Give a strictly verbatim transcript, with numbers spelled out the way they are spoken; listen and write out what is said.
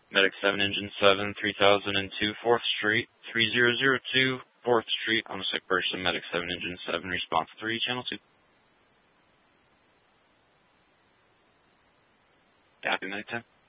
Medic seven, Engine seven, three thousand two, fourth Street, three zero zero two, fourth Street, on a sick person, Medic seven, Engine seven, response three, Channel two. Copy, Medic ten.